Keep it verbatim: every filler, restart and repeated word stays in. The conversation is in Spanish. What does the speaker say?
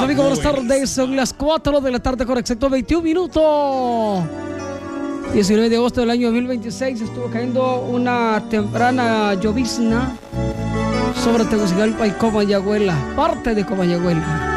amigos, buenas tardes. Son las cuatro de la tarde con exacto veintiún minutos. diecinueve de agosto del año dos mil veintiséis. Estuvo cayendo una temprana llovizna sobre Tegucigalpa y Comayagüela, parte de Comayagüela.